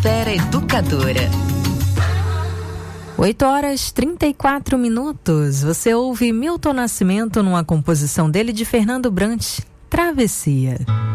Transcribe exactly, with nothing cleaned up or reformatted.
Esfera Educadora. oito horas e trinta e quatro minutos. Você ouve Milton Nascimento numa composição dele de Fernando Brant, Travessia.